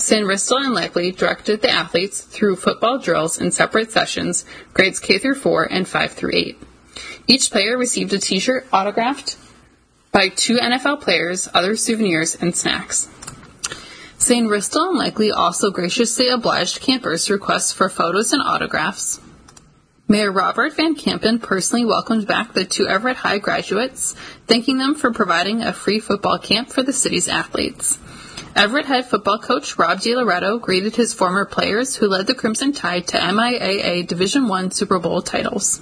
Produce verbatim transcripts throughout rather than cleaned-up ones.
San Ristel and Likely directed the athletes through football drills in separate sessions, grades K through four and five through eight. Each player received a t-shirt autographed by two N F L players, other souvenirs, and snacks. San Ristel and Likely also graciously obliged campers' requests for photos and autographs. Mayor Robert Van Kampen personally welcomed back the two Everett High graduates, thanking them for providing a free football camp for the city's athletes. Everett head football coach Rob DiLoretto greeted his former players who led the Crimson Tide to M I A A Division I Super Bowl titles.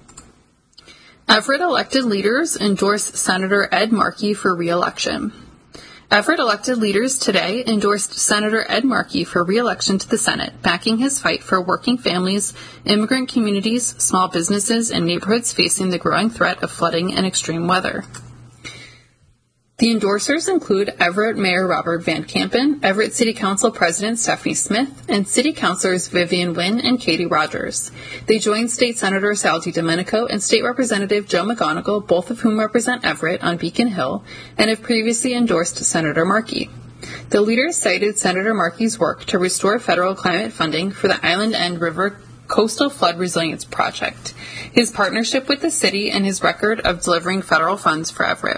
Everett elected leaders endorsed Senator Ed Markey for re-election. Everett elected leaders today endorsed Senator Ed Markey for re-election to the Senate, backing his fight for working families, immigrant communities, small businesses, and neighborhoods facing the growing threat of flooding and extreme weather. The endorsers include Everett Mayor Robert Van Kampen, Everett City Council President Stephanie Smith, and City Councilors Vivian Wynn and Katie Rogers. They joined State Senator Sal DiDomenico and State Representative Joe McGonigal, both of whom represent Everett on Beacon Hill, and have previously endorsed Senator Markey. The leaders cited Senator Markey's work to restore federal climate funding for the Island End River Coastal Flood Resilience Project, his partnership with the city, and his record of delivering federal funds for Everett.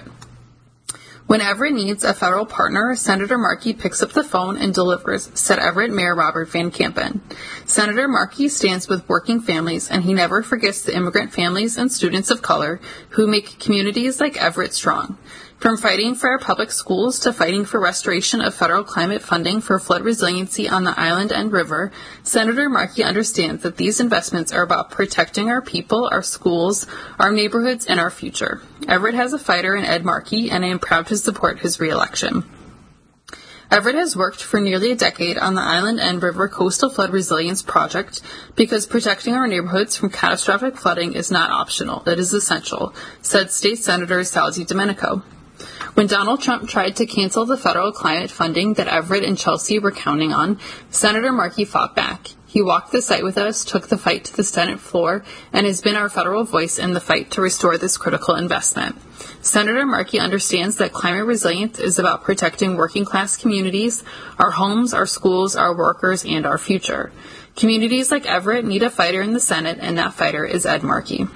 When Everett needs a federal partner, Senator Markey picks up the phone and delivers, said Everett Mayor Robert Van Kampen. Senator Markey stands with working families, and he never forgets the immigrant families and students of color who make communities like Everett strong. From fighting for our public schools to fighting for restoration of federal climate funding for flood resiliency on the Island End River, Senator Markey understands that these investments are about protecting our people, our schools, our neighborhoods, and our future. Everett has a fighter in Ed Markey, and I am proud to support his re-election. Everett has worked for nearly a decade on the Island End River Coastal Flood Resilience Project because protecting our neighborhoods from catastrophic flooding is not optional, it is essential, said State Senator Sal DiDomenico. When Donald Trump tried to cancel the federal climate funding that Everett and Chelsea were counting on, Senator Markey fought back. He walked the site with us, took the fight to the Senate floor, and has been our federal voice in the fight to restore this critical investment. Senator Markey understands that climate resilience is about protecting working-class communities, our homes, our schools, our workers, and our future. Communities like Everett need a fighter in the Senate, and that fighter is Ed Markey.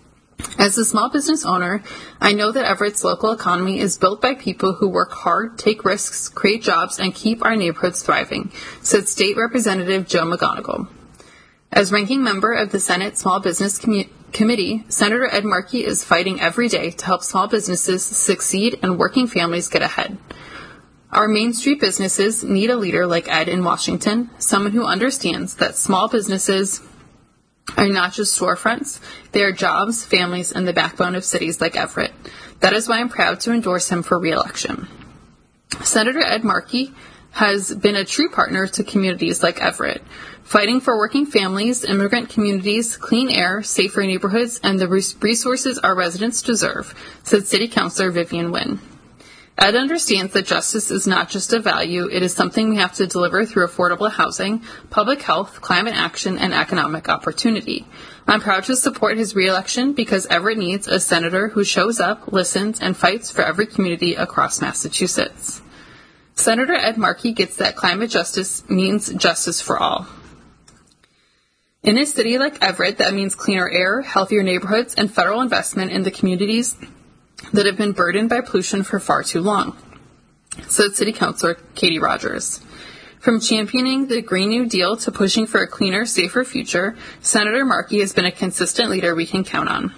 As a small business owner, I know that Everett's local economy is built by people who work hard, take risks, create jobs, and keep our neighborhoods thriving, said State Representative Joe McGonigal. As ranking member of the Senate Small Business Commu- Committee, Senator Ed Markey is fighting every day to help small businesses succeed and working families get ahead. Our Main Street businesses need a leader like Ed in Washington, someone who understands that small businesses are not just storefronts, they are jobs, families, and the backbone of cities like Everett. That is why I'm proud to endorse him for re-election. Senator Ed Markey has been a true partner to communities like Everett, fighting for working families, immigrant communities, clean air, safer neighborhoods, and the resources our residents deserve, said City Councilor Vivian Wynn. Ed understands that justice is not just a value, it is something we have to deliver through affordable housing, public health, climate action, and economic opportunity. I'm proud to support his re-election because Everett needs a senator who shows up, listens, and fights for every community across Massachusetts. Senator Ed Markey gets that climate justice means justice for all. In a city like Everett, that means cleaner air, healthier neighborhoods, and federal investment in the communities that have been burdened by pollution for far too long, said City Councilor Katie Rogers. From championing the Green New Deal to pushing for a cleaner, safer future, Senator Markey has been a consistent leader we can count on.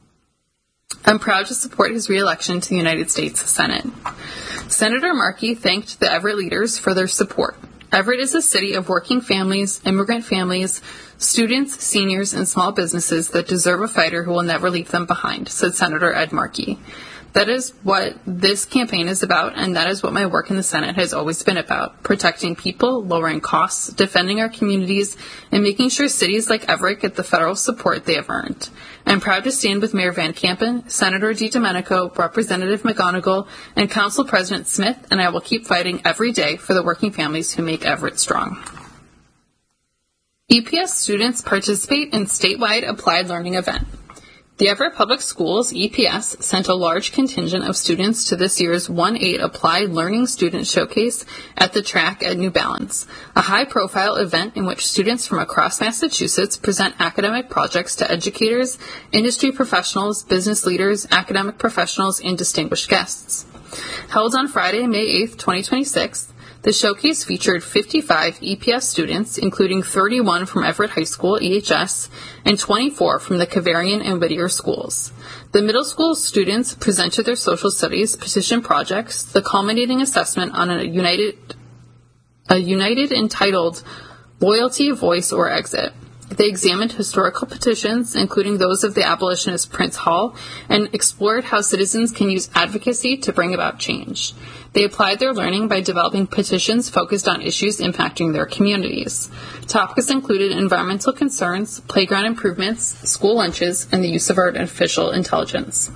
I'm proud to support his re-election to the United States Senate. Senator Markey thanked the Everett leaders for their support. Everett is a city of working families, immigrant families, students, seniors, and small businesses that deserve a fighter who will never leave them behind, said Senator Ed Markey. That is what this campaign is about, and that is what my work in the Senate has always been about, protecting people, lowering costs, defending our communities, and making sure cities like Everett get the federal support they have earned. I'm proud to stand with Mayor Van Kampen, Senator DiDomenico, Representative McGonigal, and Council President Smith, and I will keep fighting every day for the working families who make Everett strong. E P S students participate in statewide applied learning event. The Everett Public Schools, E P S, sent a large contingent of students to this year's one eight Applied Learning Student Showcase at the track at New Balance, a high-profile event in which students from across Massachusetts present academic projects to educators, industry professionals, business leaders, academic professionals, and distinguished guests. Held on Friday, May eighth, twenty twenty-six, the showcase featured fifty-five E P S students, including thirty-one from Everett High School, E H S, and twenty-four from the Cavarian and Whittier schools. The middle school students presented their social studies petition projects, the culminating assessment on a united, a united entitled Loyalty, Voice, or Exit. They examined historical petitions, including those of the abolitionist Prince Hall, and explored how citizens can use advocacy to bring about change. They applied their learning by developing petitions focused on issues impacting their communities. Topics included environmental concerns, playground improvements, school lunches, and the use of artificial intelligence.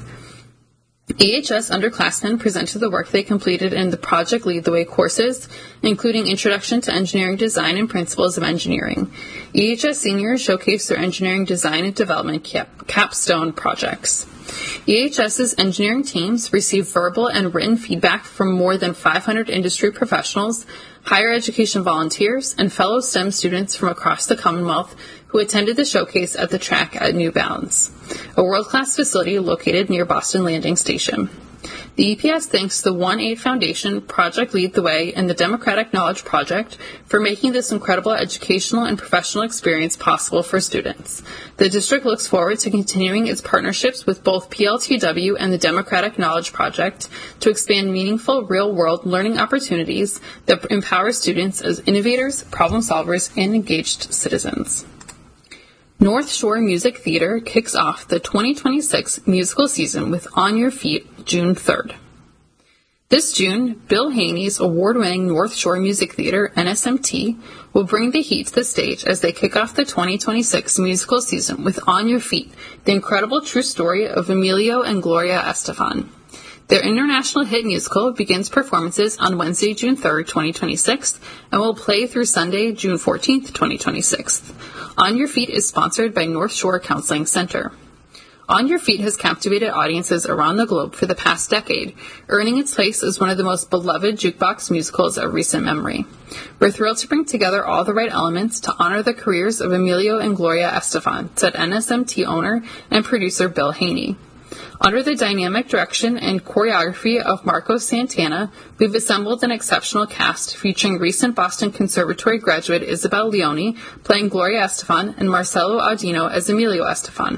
E H S underclassmen presented the work they completed in the Project Lead the Way courses, including Introduction to Engineering Design and Principles of Engineering. E H S seniors showcased their engineering design and development cap- capstone projects. EHS's engineering teams received verbal and written feedback from more than five hundred industry professionals, higher education volunteers, and fellow STEM students from across the Commonwealth who attended the showcase at the track at New Balance, a world-class facility located near Boston Landing Station. The E P S thanks the one eight Foundation, Project Lead the Way, and the Democratic Knowledge Project for making this incredible educational and professional experience possible for students. The district looks forward to continuing its partnerships with both P L T W and the Democratic Knowledge Project to expand meaningful, real-world learning opportunities that empower students as innovators, problem solvers, and engaged citizens. North Shore Music Theater kicks off the twenty twenty-six musical season with On Your Feet, June third. This June, Bill Haney's award-winning North Shore Music Theater, N S M T, will bring the heat to the stage as they kick off the twenty twenty-six musical season with On Your Feet, the incredible true story of Emilio and Gloria Estefan. Their international hit musical begins performances on Wednesday, June third, twenty twenty-six, and will play through Sunday, June fourteenth, twenty twenty-six. On Your Feet is sponsored by North Shore Counseling Center. On Your Feet has captivated audiences around the globe for the past decade, earning its place as one of the most beloved jukebox musicals of recent memory. We're thrilled to bring together all the right elements to honor the careers of Emilio and Gloria Estefan, said N S M T owner and producer Bill Haney. Under the dynamic direction and choreography of Marco Santana, we've assembled an exceptional cast featuring recent Boston Conservatory graduate Isabel Leone playing Gloria Estefan and Marcelo Audino as Emilio Estefan.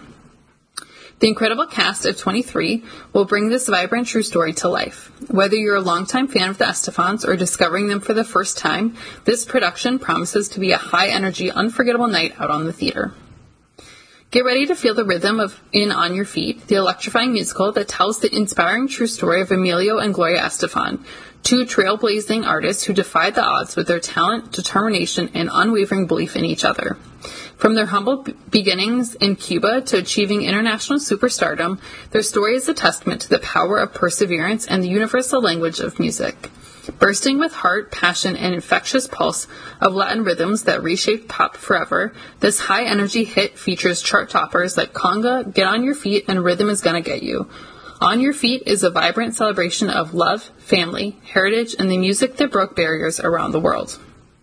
The incredible cast of twenty-three will bring this vibrant true story to life. Whether you're a longtime fan of the Estefans or discovering them for the first time, this production promises to be a high-energy, unforgettable night out on the theater. Get ready to feel the rhythm of In On Your Feet, the electrifying musical that tells the inspiring true story of Emilio and Gloria Estefan, two trailblazing artists who defied the odds with their talent, determination, and unwavering belief in each other. From their humble b- beginnings in Cuba to achieving international superstardom, their story is a testament to the power of perseverance and the universal language of music. Bursting with heart, passion, and infectious pulse of Latin rhythms that reshaped pop forever, this high-energy hit features chart toppers like Conga, Get On Your Feet, and Rhythm Is Gonna Get You. On Your Feet is a vibrant celebration of love, family, heritage, and the music that broke barriers around the world.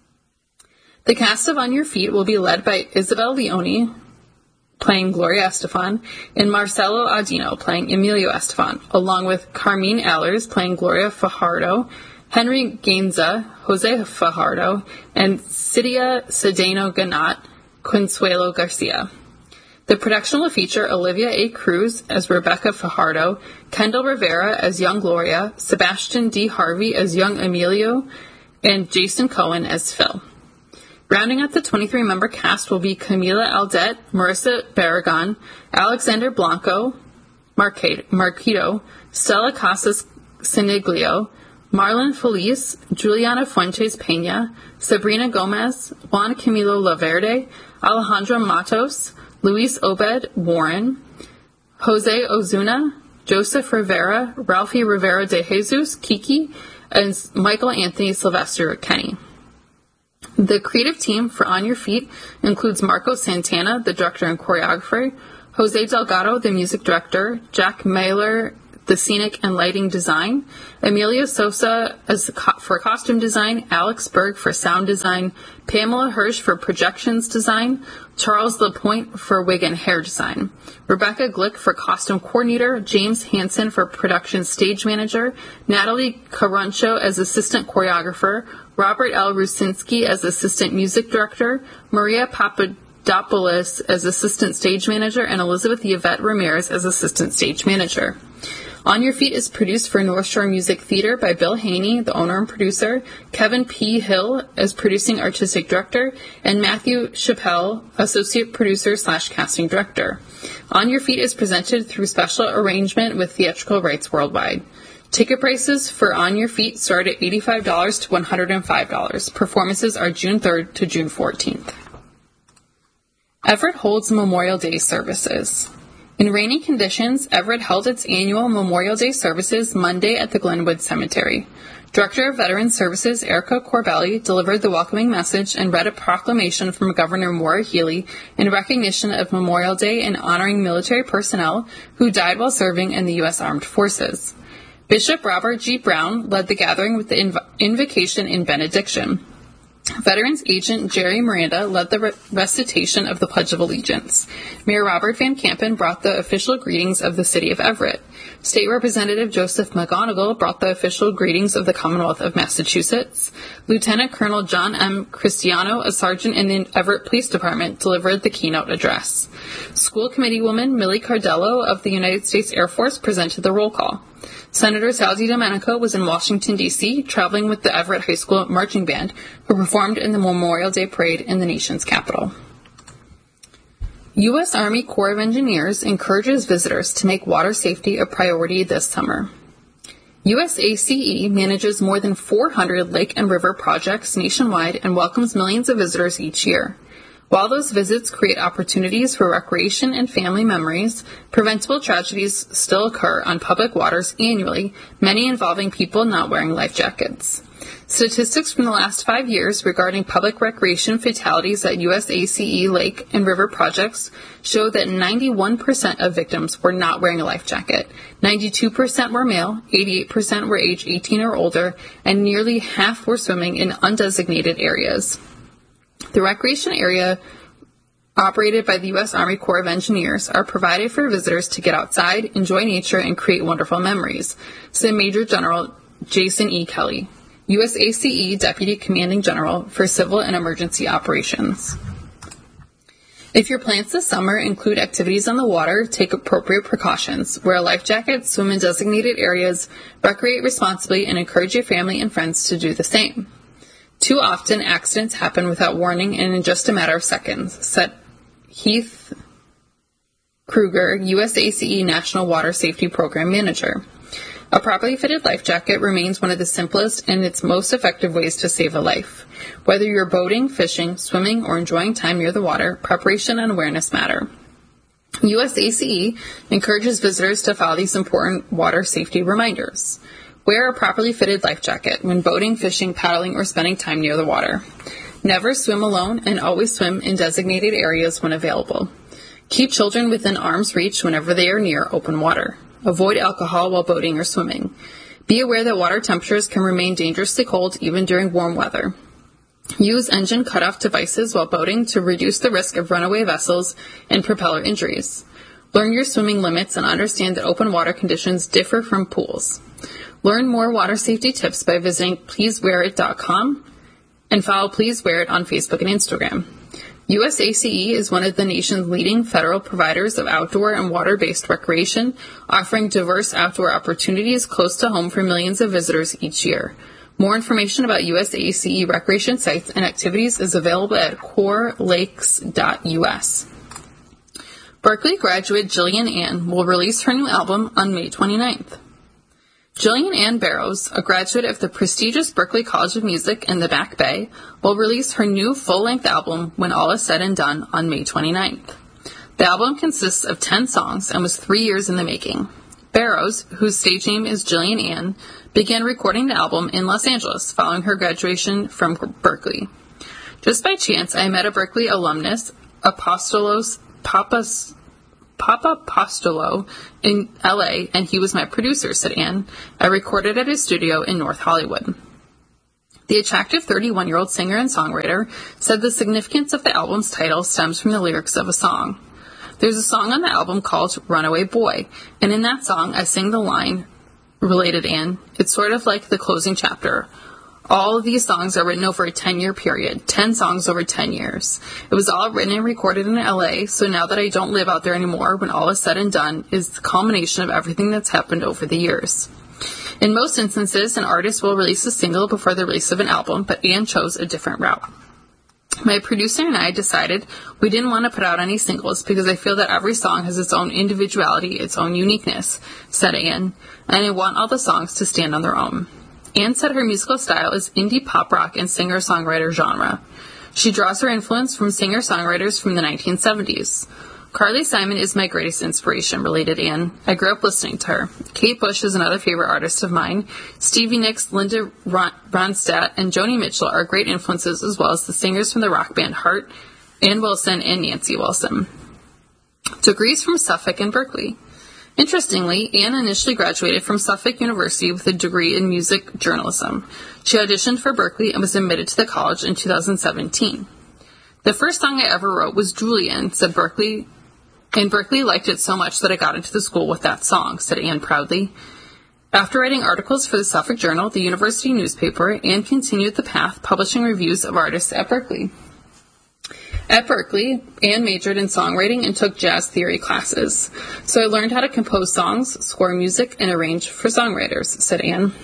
The cast of On Your Feet will be led by Isabel Leone, playing Gloria Estefan, and Marcelo Audino, playing Emilio Estefan, along with Carmine Allers, playing Gloria Fajardo, Henry Gainza, Jose Fajardo, and Cydia Cedeno Ganat, Consuelo Garcia. The production will feature Olivia A. Cruz as Rebecca Fajardo, Kendall Rivera as young Gloria, Sebastian D. Harvey as young Emilio, and Jason Cohen as Phil. Rounding out the twenty-three-member cast will be Camila Aldet, Marissa Barragan, Alexander Blanco, Marquito, Stella Casas Siniglio, Marlon Feliz, Juliana Fuentes Peña, Sabrina Gomez, Juan Camilo Laverde, Alejandro Matos, Luis Obed Warren, Jose Ozuna, Joseph Rivera, Ralphie Rivera de Jesus, Kiki, and Michael Anthony Sylvester Kenny. The creative team for On Your Feet includes Marco Santana, the director and choreographer, Jose Delgado, the music director, Jack Mailer, the scenic and lighting design, Amelia Sosa as co- for costume design, Alex Berg for sound design, Pamela Hirsch for projections design, Charles Lapointe for wig and hair design, Rebecca Glick for costume coordinator, James Hansen for production stage manager, Natalie Caruncho as assistant choreographer, Robert L. Rusinski as assistant music director, Maria Papadopoulos as assistant stage manager, and Elizabeth Yvette Ramirez as assistant stage manager. On Your Feet is produced for North Shore Music Theater by Bill Haney, the owner and producer, Kevin P. Hill as producing artistic director, and Matthew Chappelle, associate producer slash casting director. On Your Feet is presented through special arrangement with Theatrical Rights Worldwide. Ticket prices for On Your Feet start at eighty-five dollars to one hundred five dollars. Performances are June third to June fourteenth. Everett holds Memorial Day services. In rainy conditions, Everett held its annual Memorial Day services Monday at the Glenwood Cemetery. Director of Veterans Services Erica Corbelli delivered the welcoming message and read a proclamation from Governor Maura Healey in recognition of Memorial Day and honoring military personnel who died while serving in the U S Armed Forces. Bishop Robert G. Brown led the gathering with the inv- invocation and benediction. Veterans Agent Jerry Miranda led the re- recitation of the Pledge of Allegiance. Mayor Robert Van Kampen brought the official greetings of the city of Everett. State Representative Joseph McGonigal brought the official greetings of the Commonwealth of Massachusetts. Lieutenant Colonel John M. Cristiano, a sergeant in the Everett Police Department, delivered the keynote address. School Committee woman Millie Cardello of the United States Air Force presented the roll call. Senator Sal DiDomenico was in Washington, D C, traveling with the Everett High School Marching Band, who performed in the Memorial Day Parade in the nation's capital. U S Army Corps of Engineers encourages visitors to make water safety a priority this summer. U S A C E manages more than four hundred lake and river projects nationwide and welcomes millions of visitors each year. While those visits create opportunities for recreation and family memories, preventable tragedies still occur on public waters annually, many involving people not wearing life jackets. Statistics from the last five years regarding public recreation fatalities at U S A C E lake and river projects show that ninety-one percent of victims were not wearing a life jacket, ninety-two percent were male, eighty-eight percent were age eighteen or older, and nearly half were swimming in undesignated areas. The recreation area operated by the U S Army Corps of Engineers are provided for visitors to get outside, enjoy nature, and create wonderful memories, said Major General Jason E. Kelly, U S A C E Deputy Commanding General for Civil and Emergency Operations. If your plans this summer include activities on the water, take appropriate precautions. Wear a life jacket, swim in designated areas, recreate responsibly, and encourage your family and friends to do the same. Too often, accidents happen without warning and in just a matter of seconds, said Heath Kruger, U S A C E National Water Safety Program Manager. A properly fitted life jacket remains one of the simplest and its most effective ways to save a life. Whether you're boating, fishing, swimming, or enjoying time near the water, preparation and awareness matter. U S A C E encourages visitors to follow these important water safety reminders. Wear a properly fitted life jacket when boating, fishing, paddling, or spending time near the water. Never swim alone and always swim in designated areas when available. Keep children within arm's reach whenever they are near open water. Avoid alcohol while boating or swimming. Be aware that water temperatures can remain dangerously cold even during warm weather. Use engine cutoff devices while boating to reduce the risk of runaway vessels and propeller injuries. Learn your swimming limits and understand that open water conditions differ from pools. Learn more water safety tips by visiting please wear it dot com and follow Please Wear It on Facebook and Instagram. U S A C E is one of the nation's leading federal providers of outdoor and water-based recreation, offering diverse outdoor opportunities close to home for millions of visitors each year. More information about U S A C E recreation sites and activities is available at core lakes dot U S. Berkeley graduate Jillian Ann will release her new album on May twenty-ninth. Jillian Ann Barrows, a graduate of the prestigious Berklee College of Music in the Back Bay, will release her new full-length album When All Is Said and Done on May twenty-ninth. The album consists of ten songs and was three years in the making. Barrows, whose stage name is Jillian Ann, began recording the album in Los Angeles following her graduation from Berklee. Just by chance, I met a Berklee alumnus, Apostolos Papas Apostolo in L A, and he was my producer, said Anne. I recorded at his studio in North Hollywood. The attractive thirty-one-year-old singer and songwriter said the significance of the album's title stems from the lyrics of a song. There's a song on the album called Runaway Boy, and in that song I sing the line, related Anne, it's sort of like the closing chapter. All of these songs are written over a ten-year period, ten songs over ten years. It was all written and recorded in L A, so now that I don't live out there anymore, when all is said and done, is the culmination of everything that's happened over the years. In most instances, an artist will release a single before the release of an album, but Anne chose a different route. My producer and I decided we didn't want to put out any singles because I feel that every song has its own individuality, its own uniqueness, said Anne, and I want all the songs to stand on their own. Anne said her musical style is indie pop rock and singer-songwriter genre. She draws her influence from singer-songwriters from the nineteen seventies. Carly Simon is my greatest inspiration, related Anne. I grew up listening to her. Kate Bush is another favorite artist of mine. Stevie Nicks, Linda Ronstadt, and Joni Mitchell are great influences, as well as the singers from the rock band Heart, Ann Wilson, and Nancy Wilson. Degrees from Suffolk and Berkeley. Interestingly, Anne initially graduated from Suffolk University with a degree in music journalism. She auditioned for Berkeley and was admitted to the college in two thousand seventeen. The first song I ever wrote was Julian, said Berkeley, and Berkeley liked it so much that I got into the school with that song, said Anne proudly. After writing articles for the Suffolk Journal, the university newspaper, Anne continued the path, publishing reviews of artists at Berkeley. At Berkeley, Anne majored in songwriting and took jazz theory classes. So I learned how to compose songs, score music, and arrange for songwriters, said Anne.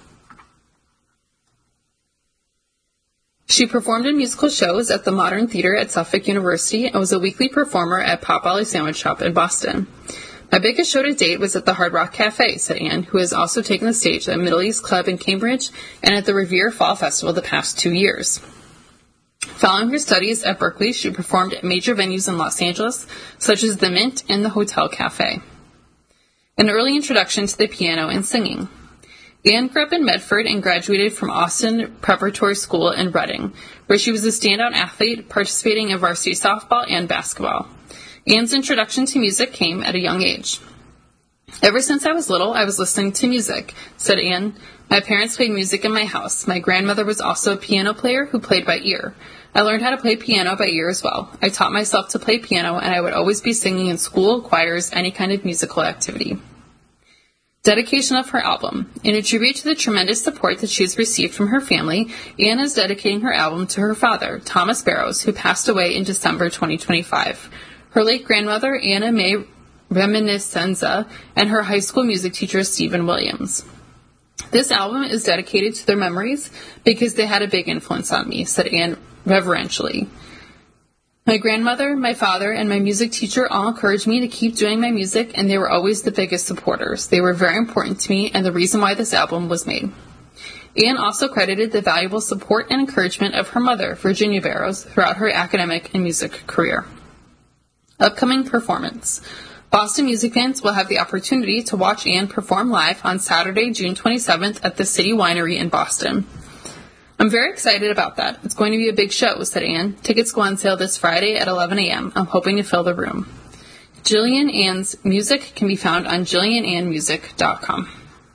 She performed in musical shows at the Modern Theater at Suffolk University and was a weekly performer at Potbelly Sandwich Shop in Boston. My biggest show to date was at the Hard Rock Cafe, said Anne, who has also taken the stage at Middle East Club in Cambridge and at the Revere Fall Festival the past two years. Following her studies at Berkeley, she performed at major venues in Los Angeles, such as the Mint and the Hotel Cafe. An early introduction to the piano and singing. Anne grew up in Medford and graduated from Austin Preparatory School in Reading, where she was a standout athlete, participating in varsity softball and basketball. Anne's introduction to music came at a young age. Ever since I was little, I was listening to music, said Anne. My parents played music in my house. My grandmother was also a piano player who played by ear. I learned how to play piano by ear as well. I taught myself to play piano, and I would always be singing in school, choirs, any kind of musical activity. Dedication of her album. In a tribute to the tremendous support that she has received from her family, Anne is dedicating her album to her father, Thomas Barrows, who passed away in December twenty twenty-five. Her late grandmother, Anna May Reminiscenza, and her high school music teacher, Stephen Williams. This album is dedicated to their memories because they had a big influence on me, said Anne reverentially. My grandmother, my father, and my music teacher all encouraged me to keep doing my music, and they were always the biggest supporters. They were very important to me and the reason why this album was made. Anne also credited the valuable support and encouragement of her mother, Virginia Barrows, throughout her academic and music career. Upcoming performance. Boston music fans will have the opportunity to watch Anne perform live on Saturday, June twenty-seventh at the City Winery in Boston. I'm very excited about that. It's going to be a big show, said Anne. Tickets go on sale this Friday at eleven a.m. I'm hoping to fill the room. Jillian Ann's music can be found on jillian ann music dot com.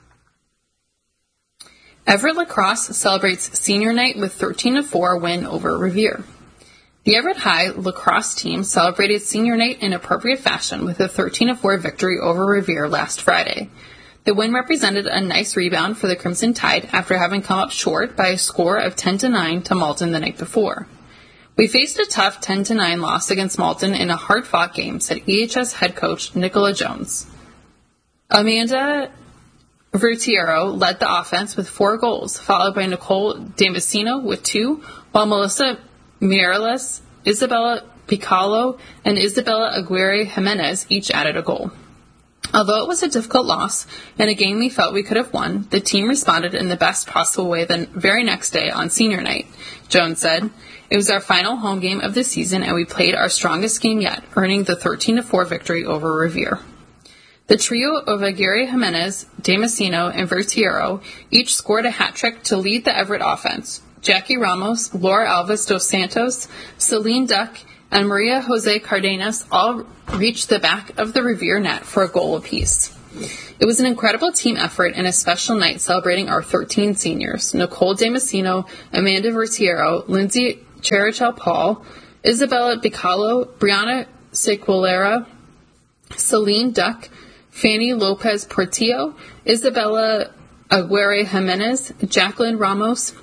Everett Lacrosse celebrates senior night with thirteen to four win over Revere. The Everett High lacrosse team celebrated senior night in appropriate fashion with a thirteen to four victory over Revere last Friday. The win represented a nice rebound for the Crimson Tide after having come up short by a score of ten to nine to Malton the night before. We faced a tough ten to nine loss against Malton in a hard-fought game, said E H S head coach Nicola Jones. Amanda Vertiero led the offense with four goals, followed by Nicole Damasino with two, while Melissa Mireles, Isabella Piccolo, and Isabella Aguirre Jimenez each added a goal. Although it was a difficult loss, and a game we felt we could have won, the team responded in the best possible way the very next day on senior night, Jones said. It was our final home game of the season, and we played our strongest game yet, earning the thirteen to four victory over Revere. The trio of Aguirre Jimenez, Damasino, and Vertiero each scored a hat trick to lead the Everett offense. Jackie Ramos, Laura Alves dos Santos, Celine Duck, and Maria Jose Cardenas all reached the back of the Revere net for a goal apiece. It was an incredible team effort and a special night celebrating our thirteen seniors: Nicole Damasino, Amanda Vertiero, Lindsay Cherichel-Paul, Isabella Bicalo, Brianna Sequilera, Celine Duck, Fanny Lopez Portillo, Isabella Aguirre Jimenez, Jacqueline Ramos,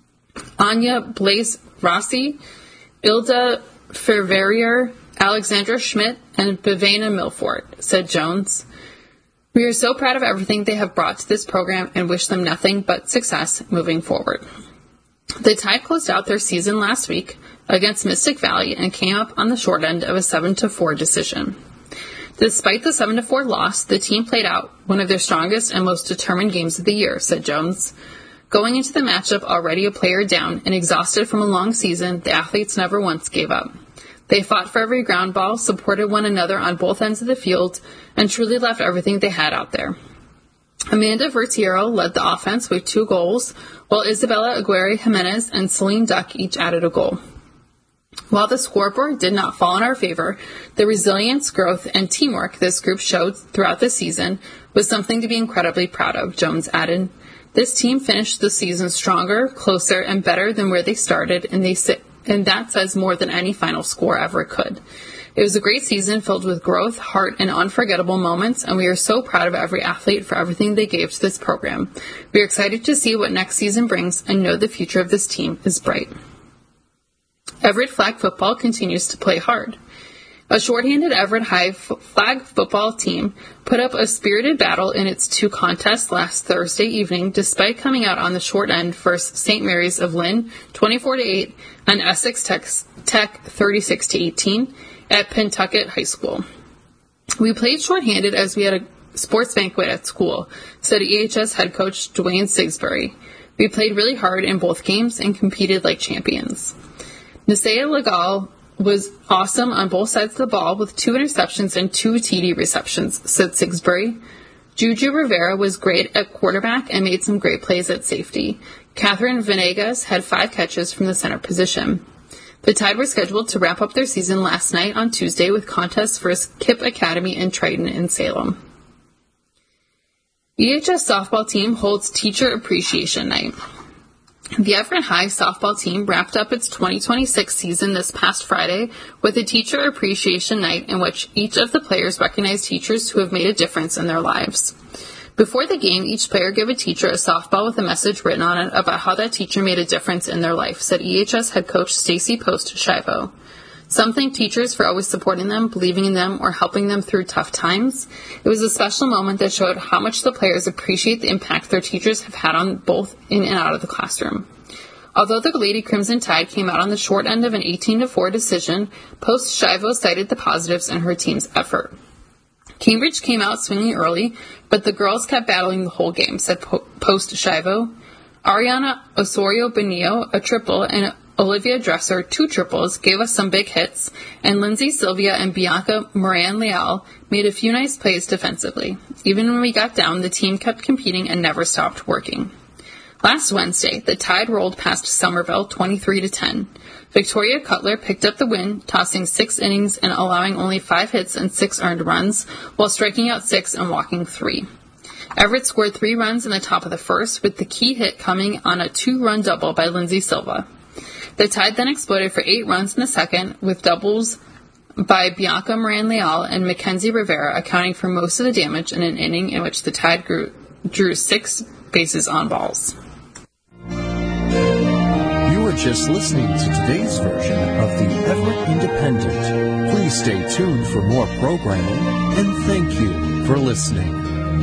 Anya Blaze Rossi, Ilda Ferverier, Alexandra Schmidt, and Bavena Milfort, said Jones. We are so proud of everything they have brought to this program and wish them nothing but success moving forward. The Tide closed out their season last week against Mystic Valley and came up on the short end of a seven to four decision. Despite the seven to four loss, the team played out one of their strongest and most determined games of the year, said Jones. Going into the matchup already a player down and exhausted from a long season, the athletes never once gave up. They fought for every ground ball, supported one another on both ends of the field, and truly left everything they had out there. Amanda Vertiero led the offense with two goals, while Isabella Aguirre Jimenez and Celine Duck each added a goal. While the scoreboard did not fall in our favor, the resilience, growth, and teamwork this group showed throughout the season was something to be incredibly proud of, Jones added. This team finished the season stronger, closer, and better than where they started, and they sit, and that says more than any final score ever could. It was a great season filled with growth, heart, and unforgettable moments, and we are so proud of every athlete for everything they gave to this program. We are excited to see what next season brings and know the future of this team is bright. Everett Flag Football continues to play hard. A shorthanded Everett High Flag Football team put up a spirited battle in its two contests last Thursday evening, despite coming out on the short end versus Saint Mary's of Lynn, twenty-four to eight, and Essex Tech, Tech thirty-six to eighteen at Pentucket High School. We played shorthanded as we had a sports banquet at school, said E H S head coach Dwayne Sigsbury. We played really hard in both games and competed like champions. Nisea Legal was awesome on both sides of the ball with two interceptions and two T D receptions, said Sigsbury. Juju Rivera was great at quarterback and made some great plays at safety. Catherine Venegas had five catches from the center position. The Tide were scheduled to wrap up their season last night on Tuesday with contests for Kipp Academy and Triton in Salem. E H S softball team holds Teacher Appreciation Night. The Everett High softball team wrapped up its twenty twenty-six season this past Friday with a Teacher Appreciation Night in which each of the players recognized teachers who have made a difference in their lives. Before the game, each player gave a teacher a softball with a message written on it about how that teacher made a difference in their life, said E H S head coach Stacy Post-Shivo. Some thanked teachers for always supporting them, believing in them, or helping them through tough times. It was a special moment that showed how much the players appreciate the impact their teachers have had on both in and out of the classroom. Although the Lady Crimson Tide came out on the short end of an eighteen to four decision, Post-Shivo cited the positives in her team's effort. Cambridge came out swinging early, but the girls kept battling the whole game, said Post-Shivo. Ariana Osorio Benio, a triple, and Olivia Dresser, two triples, gave us some big hits, and Lindsay Sylvia and Bianca Moran-Leal made a few nice plays defensively. Even when we got down, the team kept competing and never stopped working. Last Wednesday, the Tide rolled past Somerville twenty-three to ten. Victoria Cutler picked up the win, tossing six innings and allowing only five hits and six earned runs, while striking out six and walking three. Everett scored three runs in the top of the first, with the key hit coming on a two-run double by Lindsay Silva. The Tide then exploded for eight runs in the second, with doubles by Bianca Moran-Leal and Mackenzie Rivera accounting for most of the damage in an inning in which the Tide grew, drew six bases on balls. You are just listening to today's version of the Everett Independent. Please stay tuned for more programming, and thank you for listening.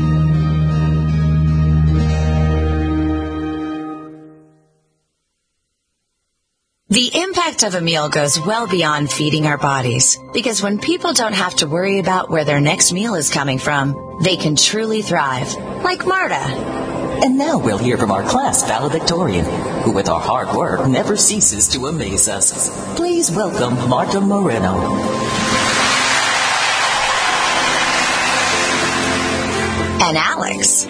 The impact of a meal goes well beyond feeding our bodies, because when people don't have to worry about where their next meal is coming from, they can truly thrive, like Marta. And now we'll hear from our class valedictorian, who with our hard work never ceases to amaze us. Please welcome Marta Moreno. And Alex.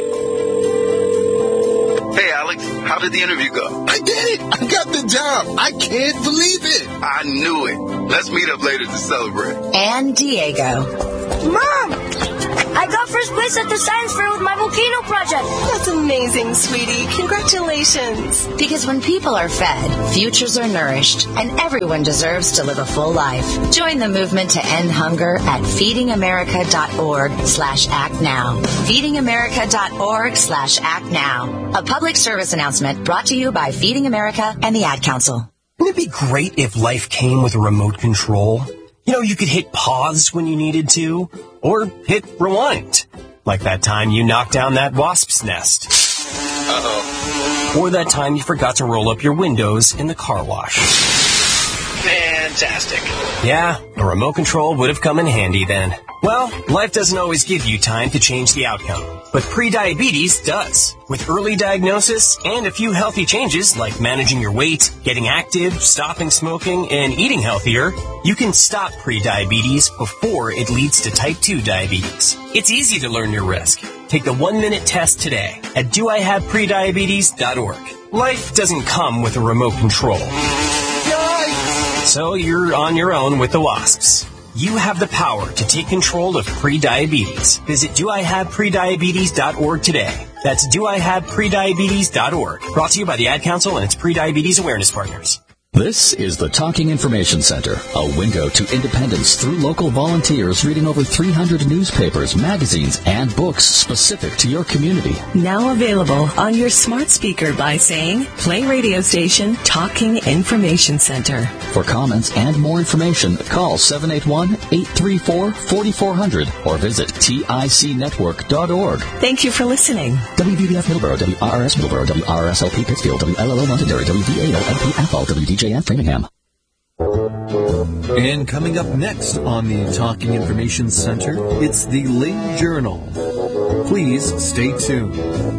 Hey, Alex, how did the interview go? I did it! I got the job! I can't believe it. I knew it. Let's meet up later to celebrate. And Diego. Mom! I got first place at the science fair with my volcano project. That's amazing, sweetie. Congratulations. Because when people are fed, futures are nourished, and everyone deserves to live a full life. Join the movement to end hunger at feedingamerica.org slash act now. feedingamerica.org slash act now. A public service announcement brought to you by Feeding America and the Ad Council. Wouldn't it be great if life came with a remote control? You know, you could hit pause when you needed to, or hit rewind. Like that time you knocked down that wasp's nest. Uh-oh. Or that time you forgot to roll up your windows in the car wash. Fantastic. Yeah, a remote control would have come in handy then. Well, life doesn't always give you time to change the outcome, but prediabetes does. With early diagnosis and a few healthy changes like managing your weight, getting active, stopping smoking, and eating healthier, you can stop prediabetes before it leads to type two diabetes. It's easy to learn your risk. Take the one-minute test today at do I have prediabetes dot org. Life doesn't come with a remote control. So you're on your own with the wasps. You have the power to take control of prediabetes. Visit do I have prediabetes dot org today. That's do I have prediabetes dot org. Brought to you by the Ad Council and its Prediabetes Awareness Partners. This is the Talking Information Center, a window to independence through local volunteers reading over three hundred newspapers, magazines, and books specific to your community. Now available on your smart speaker by saying, play radio station Talking Information Center. For comments and more information, call seven eight one, eight three four, four four zero zero or visit tic network dot org. Thank you for listening. W B B F Middleborough, W R R S Middleborough, W R R S L P Pittsfield, W L L O Londonderry, W V A L M P Athol, W D J F Framingham. And coming up next on the Talking Information Center, it's the Lee Journal. Please stay tuned.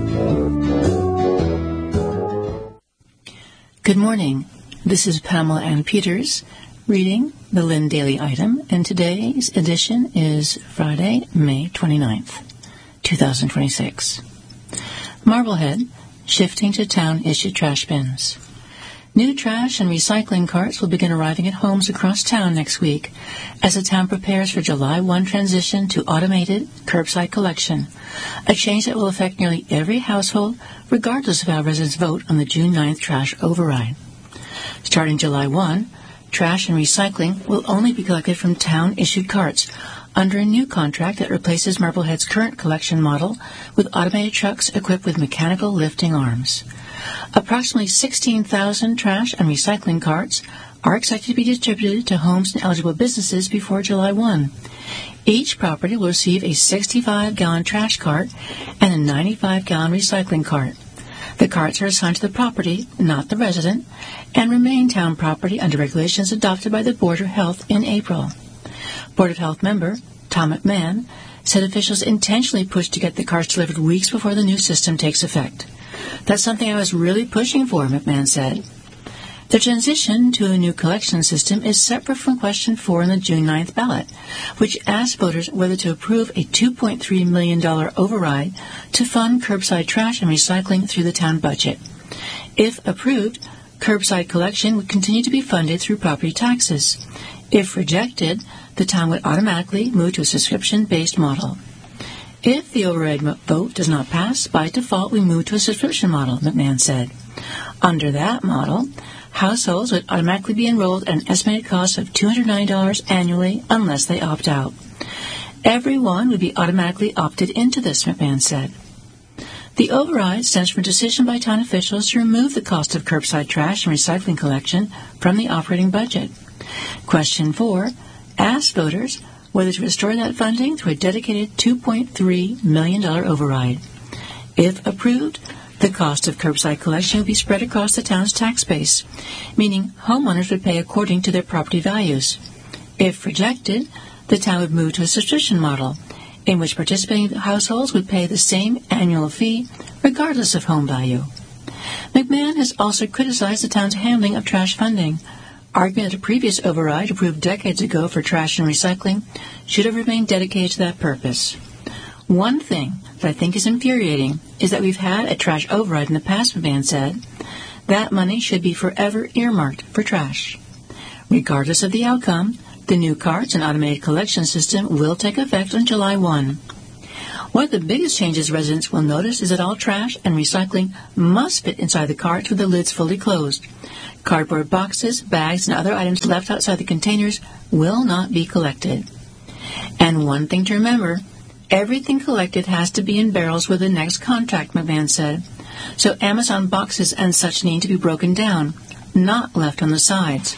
Good morning. This is Pamela Ann Peters reading the Lynn Daily Item, and today's edition is Friday, May twenty-ninth, twenty twenty-six. Marblehead, shifting to town-issued trash bins. New trash and recycling carts will begin arriving at homes across town next week as the town prepares for July first transition to automated curbside collection, a change that will affect nearly every household regardless of how residents vote on the June ninth trash override. Starting July first, trash and recycling will only be collected from town-issued carts under a new contract that replaces Marblehead's current collection model with automated trucks equipped with mechanical lifting arms. Approximately sixteen thousand trash and recycling carts are expected to be distributed to homes and eligible businesses before July first. Each property will receive a sixty-five gallon trash cart and a ninety-five gallon recycling cart. The carts are assigned to the property, not the resident, and remain town property under regulations adopted by the Board of Health in April. Board of Health member Tom McMahon said officials intentionally pushed to get the carts delivered weeks before the new system takes effect. That's something I was really pushing for, McMahon said. The transition to a new collection system is separate from question four in the June ninth ballot, which asked voters whether to approve a two point three million dollars override to fund curbside trash and recycling through the town budget. If approved, curbside collection would continue to be funded through property taxes. If rejected, the town would automatically move to a subscription-based model. If the override vote does not pass, by default we move to a subscription model, McMahon said. Under that model, households would automatically be enrolled at an estimated cost of two hundred ninety dollars annually unless they opt out. Everyone would be automatically opted into this, McMahon said. The override stems from a decision by town officials to remove the cost of curbside trash and recycling collection from the operating budget. Question four asked voters whether to restore that funding through a dedicated two point three million dollars override. If approved, the cost of curbside collection would be spread across the town's tax base, meaning homeowners would pay according to their property values. If rejected, the town would move to a subscription model, in which participating households would pay the same annual fee regardless of home value. McMahon has also criticized the town's handling of trash funding, arguing that a previous override approved decades ago for trash and recycling should have remained dedicated to that purpose. One thing that I think is infuriating is that we've had a trash override in the past, McMahon said. That money should be forever earmarked for trash. Regardless of the outcome, the new carts and automated collection system will take effect on July first. One of the biggest changes residents will notice is that all trash and recycling must fit inside the carts with the lids fully closed. Cardboard boxes, bags, and other items left outside the containers will not be collected. And one thing to remember, everything collected has to be in barrels with the next contract, McMahon said. So Amazon boxes and such need to be broken down, not left on the sides.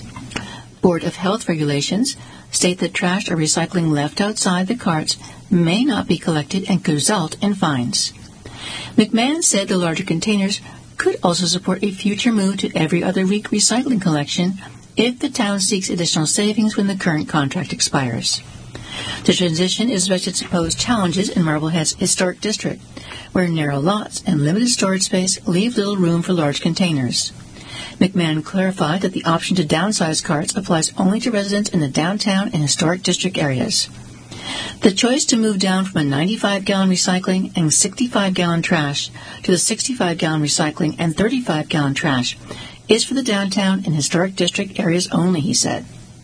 Board of Health regulations state that trash or recycling left outside the carts may not be collected and could result in fines. McMahon said the larger containers could also support a future move to every other week recycling collection if the town seeks additional savings when the current contract expires. The transition is expected to pose challenges in Marblehead's historic district, where narrow lots and limited storage space leave little room for large containers. McMahon clarified that the option to downsize carts applies only to residents in the downtown and historic district areas. The choice to move down from a ninety-five gallon recycling and sixty-five gallon trash to the sixty-five gallon recycling and thirty-five gallon trash is for the downtown and historic district areas only, he said.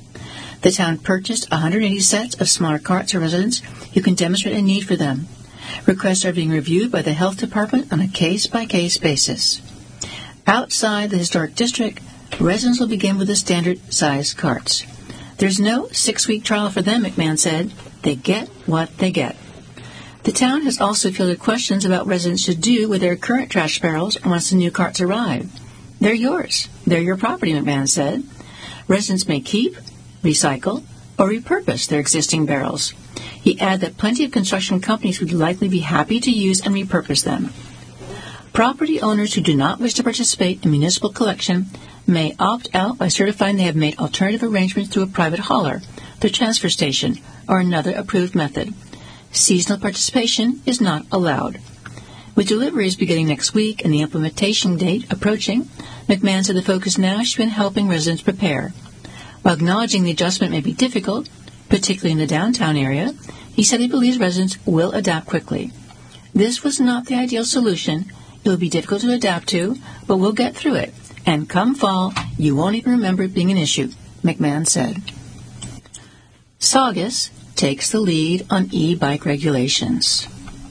The town purchased one hundred eighty sets of smaller carts for residents who can demonstrate a need for them. Requests are being reviewed by the health department on a case-by-case basis. Outside the historic district, residents will begin with the standard-sized carts. There's no six-week trial for them, McMahon said. They get what they get. The town has also fielded questions about what residents should do with their current trash barrels once the new carts arrive. They're yours. They're your property, McMahon said. Residents may keep, recycle, or repurpose their existing barrels. He added that plenty of construction companies would likely be happy to use and repurpose them. Property owners who do not wish to participate in municipal collection may opt out by certifying they have made alternative arrangements through a private hauler, the transfer station, or another approved method. Seasonal participation is not allowed. With deliveries beginning next week and the implementation date approaching, McMahon said the focus now should be on helping residents prepare. While acknowledging the adjustment may be difficult, particularly in the downtown area, he said he believes residents will adapt quickly. This was not the ideal solution. It will be difficult to adapt to, but we'll get through it. And come fall, you won't even remember it being an issue, McMahon said. Saugus takes the lead on e-bike regulations.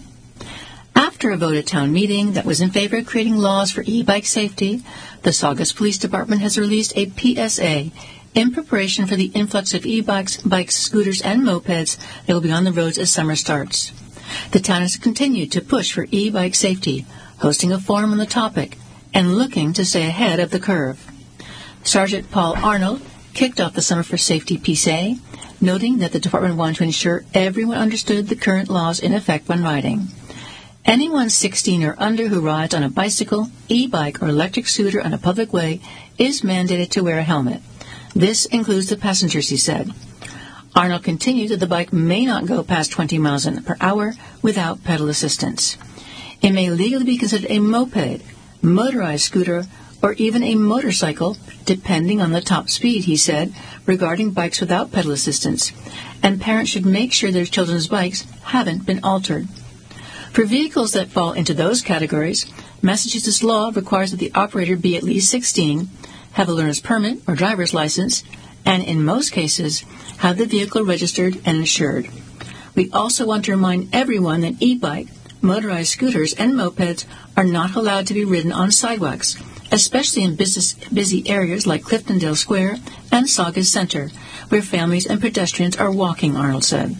After a vote at town meeting that was in favor of creating laws for e-bike safety, the Saugus Police Department has released a P S A in preparation for the influx of e-bikes, bikes, scooters, and mopeds that will be on the roads as summer starts. The town has continued to push for e-bike safety, hosting a forum on the topic, and looking to stay ahead of the curve. Sergeant Paul Arnold kicked off the Summer for Safety P S A, noting that the department wanted to ensure everyone understood the current laws in effect when riding. Anyone sixteen or under who rides on a bicycle, e-bike, or electric scooter on a public way is mandated to wear a helmet. This includes the passengers, he said. Arnold continued that the bike may not go past twenty miles per hour without pedal assistance. It may legally be considered a moped, motorized scooter, or even a motorcycle, depending on the top speed, he said, regarding bikes without pedal assistance, and parents should make sure their children's bikes haven't been altered. For vehicles that fall into those categories, Massachusetts law requires that the operator be at least sixteen, have a learner's permit or driver's license, and in most cases, have the vehicle registered and insured. We also want to remind everyone that e-bike, motorized scooters, and mopeds are not allowed to be ridden on sidewalks, especially in business, busy areas like Cliftondale Square and Saugus Center, where families and pedestrians are walking, Arnold said.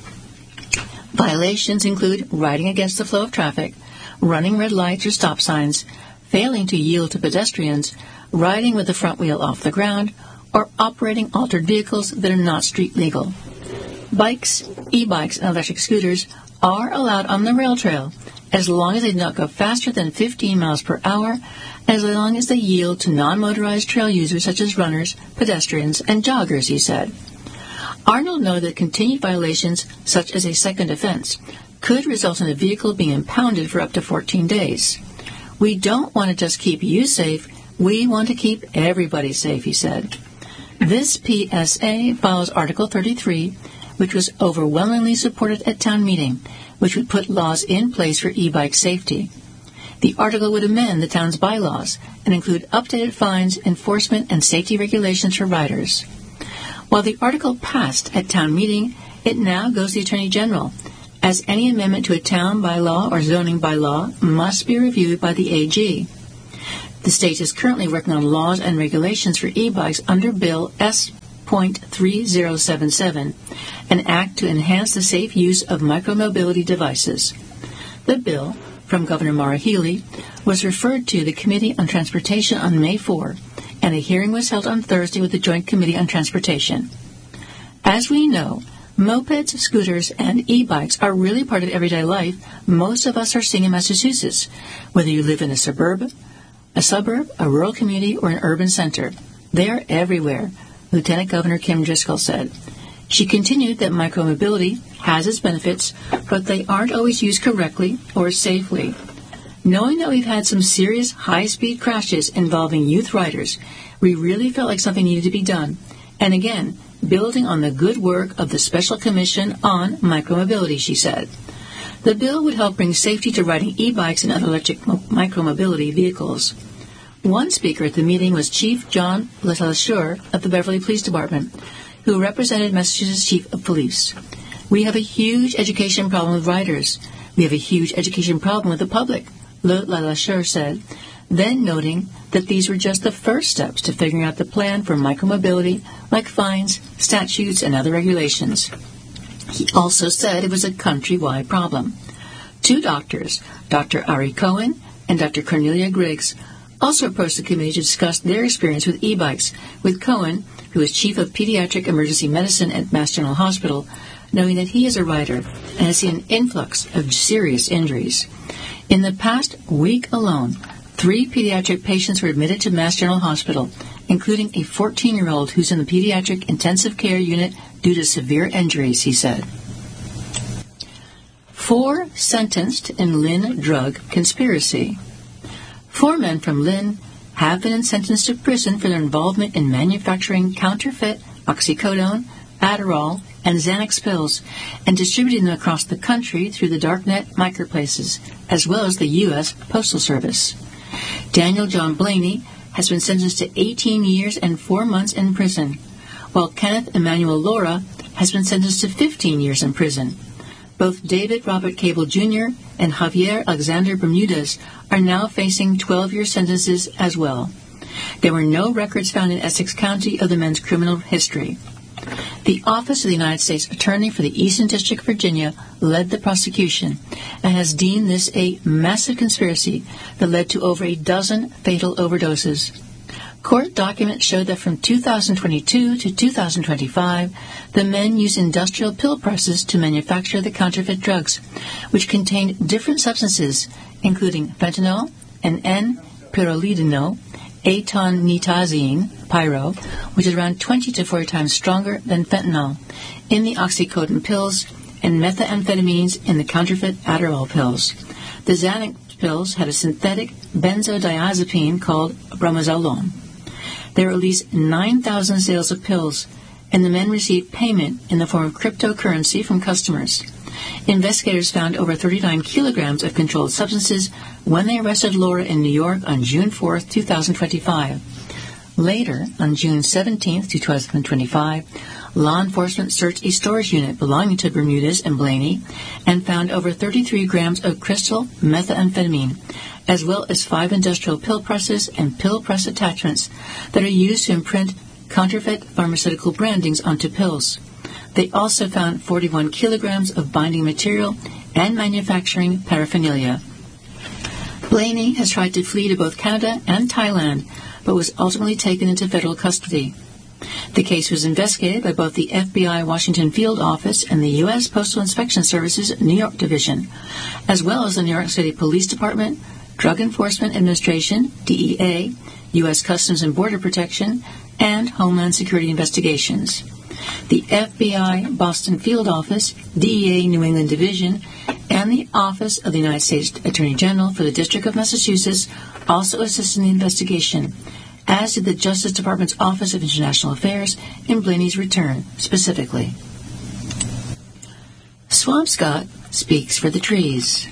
Violations include riding against the flow of traffic, running red lights or stop signs, failing to yield to pedestrians, riding with the front wheel off the ground, or operating altered vehicles that are not street legal. Bikes, e-bikes, and electric scooters are allowed on the rail trail as long as they do not go faster than fifteen miles per hour, as long as they yield to non-motorized trail users such as runners, pedestrians, and joggers, he said. Arnold noted that continued violations, such as a second offense, could result in the vehicle being impounded for up to fourteen days. We don't want to just keep you safe, we want to keep everybody safe, he said. This P S A follows Article thirty-three, which was overwhelmingly supported at town meeting, which would put laws in place for e-bike safety. The article would amend the town's bylaws and include updated fines, enforcement, and safety regulations for riders. While the article passed at town meeting, it now goes to the Attorney General, as any amendment to a town bylaw or zoning bylaw must be reviewed by the A G. The state is currently working on laws and regulations for e-bikes under Bill S thirty seventy-seven, an act to enhance the safe use of micromobility devices. The bill, from Governor Maura Healey, was referred to the Committee on Transportation on May fourth, and a hearing was held on Thursday with the Joint Committee on Transportation. As we know, mopeds, scooters, and e-bikes are really part of everyday life most of us are seeing in Massachusetts, whether you live in a suburb, a suburb, a rural community, or an urban center. They are everywhere, Lieutenant Governor Kim Driscoll said. She continued that micromobility has its benefits, but they aren't always used correctly or safely. Knowing that we've had some serious high-speed crashes involving youth riders, we really felt like something needed to be done. And again, building on the good work of the Special Commission on Micromobility, she said. The bill would help bring safety to riding e-bikes and other electric mo- micromobility vehicles. One speaker at the meeting was Chief John LeSalle of the Beverly Police Department, who represented Massachusetts Chief of Police. We have a huge education problem with riders. We have a huge education problem with the public, LeSalle said, then noting that these were just the first steps to figuring out the plan for micromobility, like fines, statutes, and other regulations. He also said it was a countrywide problem. Two doctors, Doctor Ari Cohen and Doctor Cornelia Griggs, also approached the committee to discuss their experience with e-bikes, with Cohen, who is Chief of Pediatric Emergency Medicine at Mass General Hospital, knowing that he is a rider and has seen an influx of serious injuries. In the past week alone, three pediatric patients were admitted to Mass General Hospital, including a fourteen-year-old who's in the pediatric intensive care unit due to severe injuries, he said. Four sentenced in Lynn drug conspiracy. Four men from Lynn have been sentenced to prison for their involvement in manufacturing counterfeit oxycodone, Adderall, and Xanax pills and distributing them across the country through the darknet marketplaces, as well as the U S Postal Service. Daniel John Blaney has been sentenced to eighteen years and four months in prison, while Kenneth Emmanuel Laura has been sentenced to fifteen years in prison. Both David Robert Cable Junior and Javier Alexander Bermudez are now facing twelve-year sentences as well. There were no records found in Essex County of the men's criminal history. The Office of the United States Attorney for the Eastern District of Virginia led the prosecution and has deemed this a massive conspiracy that led to over a dozen fatal overdoses. Court documents showed that from two thousand twenty-two to two thousand twenty-five, the men used industrial pill presses to manufacture the counterfeit drugs, which contained different substances, including fentanyl and N-pyrrolidinol, atonitazine, pyro, which is around twenty to forty times stronger than fentanyl, in the oxycodone pills, and methamphetamines in the counterfeit Adderall pills. The Xanax pills had a synthetic benzodiazepine called bromazolone. There were at least nine thousand sales of pills, and the men received payment in the form of cryptocurrency from customers. Investigators found over thirty-nine kilograms of controlled substances when they arrested Laura in New York on June fourth, two thousand twenty-five. Later, on June seventeenth, two thousand twenty-five, law enforcement searched a storage unit belonging to Bermudez and Blaney and found over thirty-three grams of crystal methamphetamine, as well as five industrial pill presses and pill press attachments that are used to imprint counterfeit pharmaceutical brandings onto pills. They also found forty-one kilograms of binding material and manufacturing paraphernalia. Blaney has tried to flee to both Canada and Thailand, but was ultimately taken into federal custody. The case was investigated by both the F B I Washington Field Office and the U S Postal Inspection Service's New York Division, as well as the New York City Police Department, Drug Enforcement Administration, D E A, U S Customs and Border Protection, and Homeland Security Investigations. The F B I Boston Field Office, D E A New England Division, and the Office of the United States Attorney General for the District of Massachusetts also assisted in the investigation, as did the Justice Department's Office of International Affairs in Blaney's return, specifically. Swampscott speaks for the trees.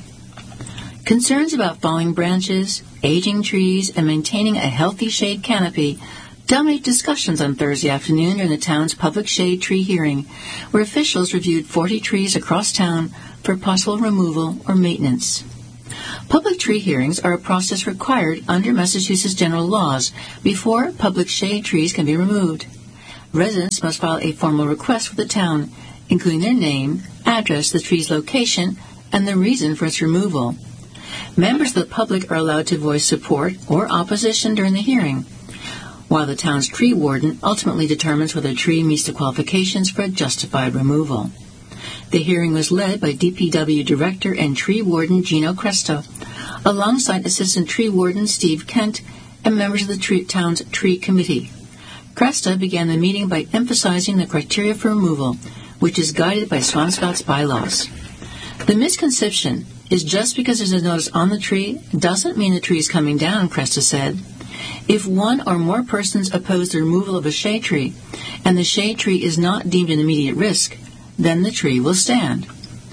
Concerns about falling branches, aging trees, and maintaining a healthy shade canopy dominated discussions on Thursday afternoon during the town's public shade tree hearing, where officials reviewed forty trees across town for possible removal or maintenance. Public tree hearings are a process required under Massachusetts general laws before public shade trees can be removed. Residents must file a formal request with the town, including their name, address, the tree's location, and the reason for its removal. Members of the public are allowed to voice support or opposition during the hearing, while the town's tree warden ultimately determines whether a tree meets the qualifications for a justified removal. The hearing was led by D P W Director and Tree Warden Gino Cresta, alongside Assistant Tree Warden Steve Kent and members of the tree, town's tree committee. Cresta began the meeting by emphasizing the criteria for removal, which is guided by Swampscott's bylaws. The misconception is just because there's a notice on the tree doesn't mean the tree is coming down, Cresta said. If one or more persons oppose the removal of a shade tree, and the shade tree is not deemed an immediate risk, then the tree will stand.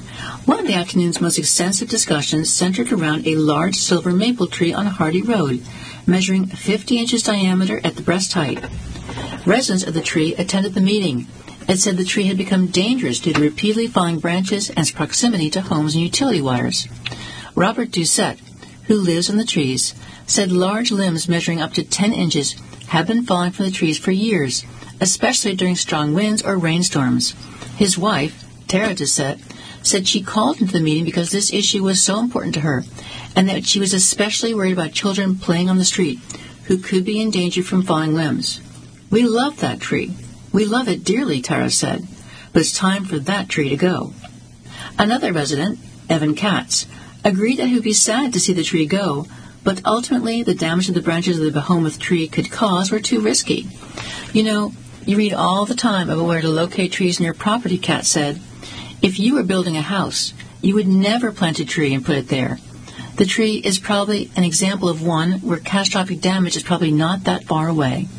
One of the afternoon's most extensive discussions centered around a large silver maple tree on Hardy Road, measuring fifty inches diameter at the breast height. Residents of the tree attended the meeting and said the tree had become dangerous due to repeatedly falling branches and its proximity to homes and utility wires. Robert Doucette, who lives in the trees, said large limbs measuring up to ten inches have been falling from the trees for years, especially during strong winds or rainstorms. His wife, Tara Doucette, said she called into the meeting because this issue was so important to her, and that she was especially worried about children playing on the street who could be in danger from falling limbs. We love that tree. We love it dearly, Tara said, but it's time for that tree to go. Another resident, Evan Katz, agreed that he would be sad to see the tree go, but ultimately the damage to the branches of the behemoth tree could cause were too risky. You know, you read all the time about where to locate trees in your property, Katz said. If you were building a house, you would never plant a tree and put it there. The tree is probably an example of one where catastrophic damage is probably not that far away.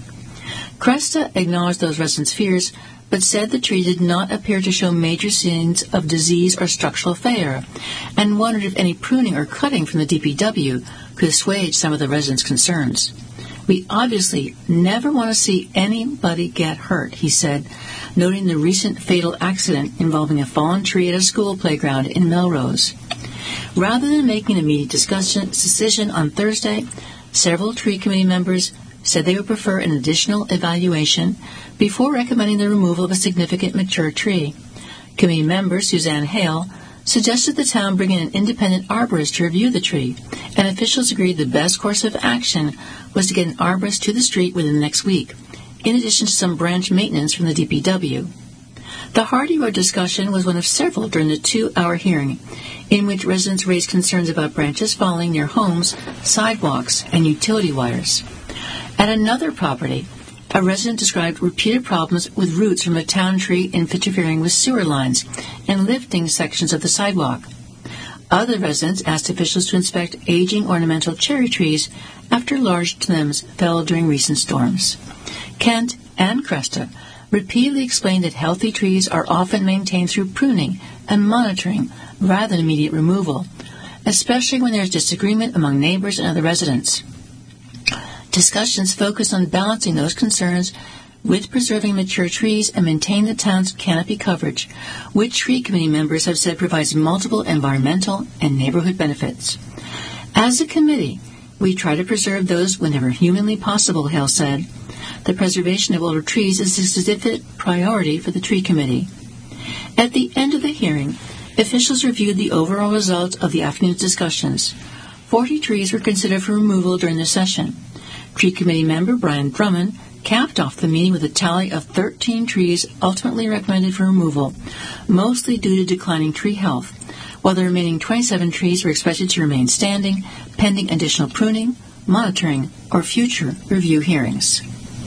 Cresta acknowledged those residents' fears, but said the tree did not appear to show major signs of disease or structural failure, and wondered if any pruning or cutting from the D P W could assuage some of the residents' concerns. We obviously never want to see anybody get hurt, he said, noting the recent fatal accident involving a fallen tree at a school playground in Melrose. Rather than making an immediate discussion, decision on Thursday, several tree committee members said they would prefer an additional evaluation before recommending the removal of a significant mature tree. Committee member Suzanne Hale suggested the town bring in an independent arborist to review the tree, and officials agreed the best course of action was to get an arborist to the street within the next week, in addition to some branch maintenance from the D P W. The Hardy Road discussion was one of several during the two-hour hearing, in which residents raised concerns about branches falling near homes, sidewalks, and utility wires. At another property, a resident described repeated problems with roots from a town tree interfering with sewer lines and lifting sections of the sidewalk. Other residents asked officials to inspect aging ornamental cherry trees after large limbs fell during recent storms. Kent and Cresta repeatedly explained that healthy trees are often maintained through pruning and monitoring rather than immediate removal, especially when there is disagreement among neighbors and other residents. Discussions focused on balancing those concerns with preserving mature trees and maintaining the town's canopy coverage, which tree committee members have said provides multiple environmental and neighborhood benefits. As a committee, we try to preserve those whenever humanly possible, Hale said. The preservation of older trees is a specific priority for the tree committee. At the end of the hearing, officials reviewed the overall results of the afternoon's discussions. Forty trees were considered for removal during the session. Tree committee member Brian Drummond capped off the meeting with a tally of thirteen trees ultimately recommended for removal, mostly due to declining tree health, while the remaining twenty-seven trees were expected to remain standing, pending additional pruning, monitoring, or future review hearings.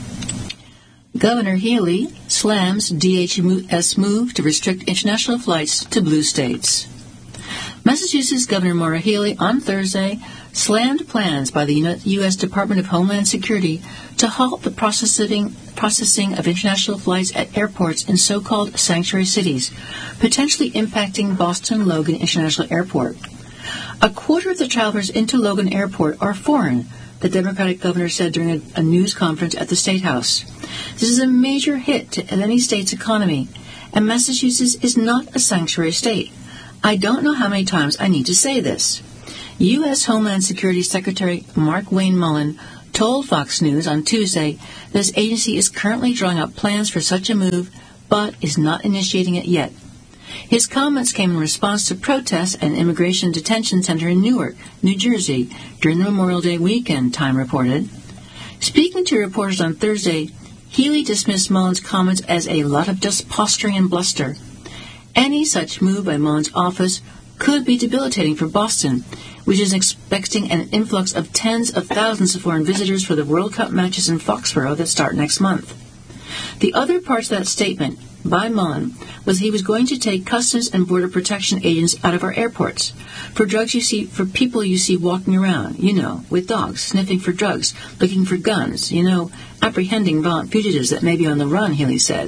Governor Healy slams D H S move to restrict international flights to blue states. Massachusetts Governor Maura Healey on Thursday slammed plans by the U S Department of Homeland Security to halt the processing, processing of international flights at airports in so-called sanctuary cities, potentially impacting Boston Logan International Airport. A quarter of the travelers into Logan Airport are foreign, the Democratic governor said during a, a news conference at the State House. This is a major hit to any state's economy, and Massachusetts is not a sanctuary state. I don't know how many times I need to say this. U S Homeland Security Secretary Mark Wayne Mullen told Fox News on Tuesday that his agency is currently drawing up plans for such a move, but is not initiating it yet. His comments came in response to protests at an immigration detention center in Newark, New Jersey, during the Memorial Day weekend, Time reported. Speaking to reporters on Thursday, Healy dismissed Mullen's comments as a lot of just posturing and bluster. Any such move by Mullen's office could be debilitating for Boston, which is expecting an influx of tens of thousands of foreign visitors for the World Cup matches in Foxborough that start next month. The other part of that statement by Mullen was he was going to take Customs and Border Protection agents out of our airports for drugs you see, for people you see walking around, you know, with dogs, sniffing for drugs, looking for guns, you know, apprehending violent fugitives that may be on the run, Healy said.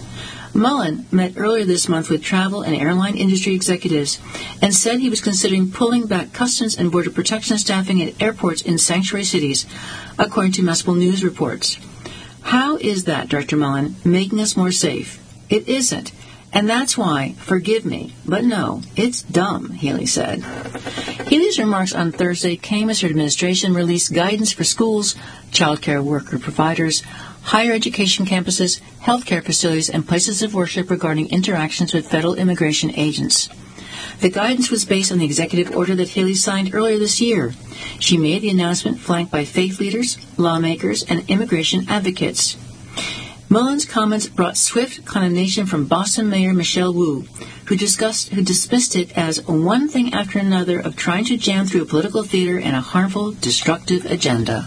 Mullen met earlier this month with travel and airline industry executives and said he was considering pulling back Customs and Border Protection staffing at airports in sanctuary cities, according to multiple news reports. How is that, Director Mullen, making us more safe? It isn't. And that's why, forgive me, but no, it's dumb, Healy said. Healy's remarks on Thursday came as her administration released guidance for schools, child care worker providers, higher education campuses, healthcare facilities, and places of worship regarding interactions with federal immigration agents. The guidance was based on the executive order that Healy signed earlier this year. She made the announcement flanked by faith leaders, lawmakers, and immigration advocates. Mullen's comments brought swift condemnation from Boston Mayor Michelle Wu, who discussed, who dismissed it as one thing after another of trying to jam through a political theater and a harmful, destructive agenda.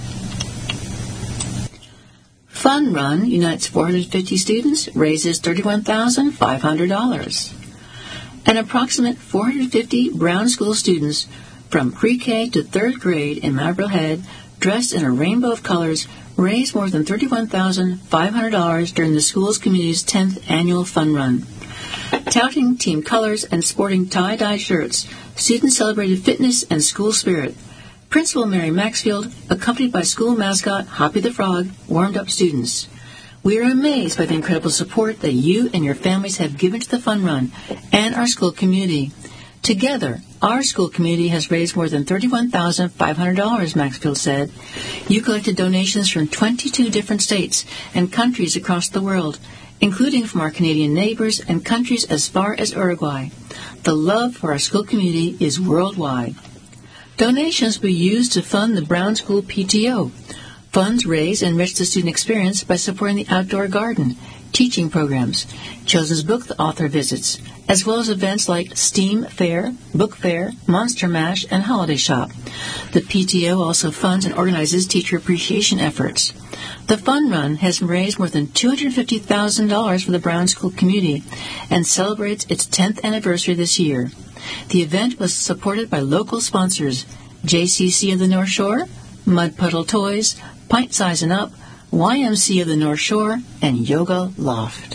Fun Run unites four hundred fifty students, raises thirty-one thousand five hundred dollars. An approximate four hundred fifty Brown School students from pre-K to third grade in Marblehead, dressed in a rainbow of colors, raised more than thirty-one thousand five hundred dollars during the school's community's tenth annual Fun Run. Touting team colors and sporting tie-dye shirts, students celebrated fitness and school spirit. Principal Mary Maxfield, accompanied by school mascot Hoppy the Frog, warmed up students. We are amazed by the incredible support that you and your families have given to the Fun Run and our school community. Together, our school community has raised more than thirty-one thousand five hundred dollars, Maxfield said. You collected donations from twenty-two different states and countries across the world, including from our Canadian neighbors and countries as far as Uruguay. The love for our school community is worldwide. Donations will be used to fund the Brown School P T O. Funds raised enrich the student experience by supporting the outdoor garden, teaching programs, children's book author visits, as well as events like STEAM Fair, Book Fair, Monster Mash, and Holiday Shop. The P T O also funds and organizes teacher appreciation efforts. The Fun Run has raised more than two hundred fifty thousand dollars for the Brown School community and celebrates its tenth anniversary this year. The event was supported by local sponsors J C C of the North Shore, Mud Puddle Toys, Pint Size and Up, Y M C A of the North Shore, and Yoga Loft.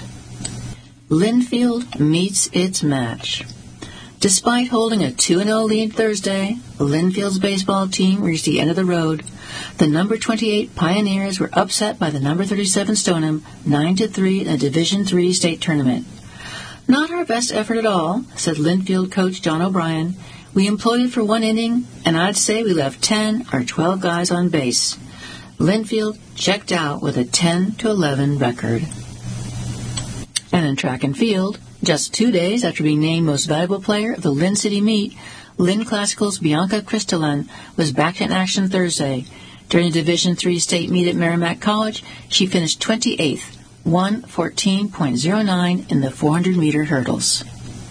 Linfield meets its match. Despite holding a two and oh lead Thursday, Linfield's baseball team reached the end of the road. The number twenty-eight Pioneers were upset by the number thirty-seven Stoneham, nine to three in a Division three state tournament. Not our best effort at all, said Linfield coach John O'Brien. We imploded for one inning, and I'd say we left ten or twelve guys on base. Linfield checked out with a ten to eleven record. And in track and field, just two days after being named Most Valuable Player of the Lynn City Meet, Lynn Classical's Bianca Cristolin was back in action Thursday. During the Division three state meet at Merrimack College, she finished twenty-eighth, one fourteen point oh nine in the four hundred meter hurdles.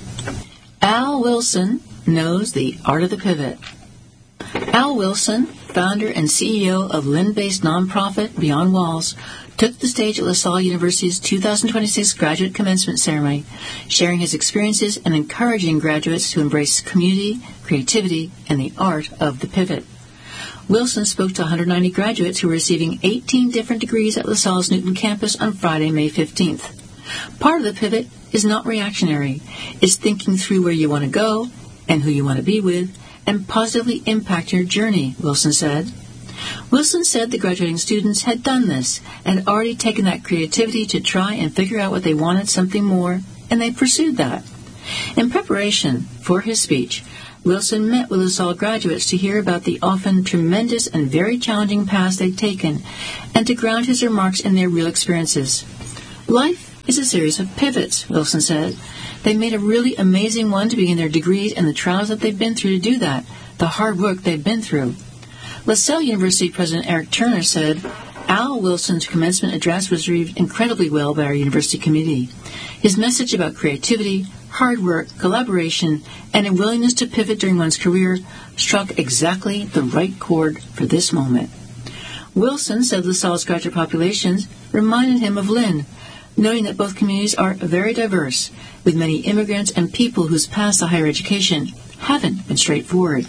Al Wilson knows the art of the pivot. Al Wilson, founder and C E O of Lynn-based nonprofit Beyond Walls, took the stage at LaSalle University's two thousand twenty-six graduate commencement ceremony, sharing his experiences and encouraging graduates to embrace community, creativity, and the art of the pivot. Wilson spoke to one hundred ninety graduates who were receiving eighteen different degrees at LaSalle's Newton campus on Friday, May fifteenth. Part of the pivot is not reactionary. It's thinking through where you want to go and who you want to be with and positively impact your journey, Wilson said. Wilson said the graduating students had done this and had already taken that creativity to try and figure out what they wanted, something more, and they pursued that. In preparation for his speech, Wilson met with LaSalle graduates to hear about the often tremendous and very challenging paths they'd taken and to ground his remarks in their real experiences. Life is a series of pivots, Wilson said. They made a really amazing one to begin their degrees and the trials that they've been through to do that, the hard work they've been through. LaSalle University President Eric Turner said, Al Wilson's commencement address was received incredibly well by our university community. His message about creativity, hard work, collaboration, and a willingness to pivot during one's career struck exactly the right chord for this moment. Wilson said LaSalle's graduate populations reminded him of Lynn, noting that both communities are very diverse, with many immigrants and people whose paths to higher education haven't been straightforward.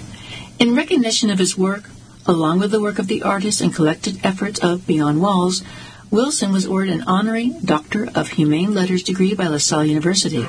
In recognition of his work, along with the work of the artists and collective efforts of Beyond Walls, Wilson was awarded an honorary Doctor of Humane Letters degree by LaSalle University.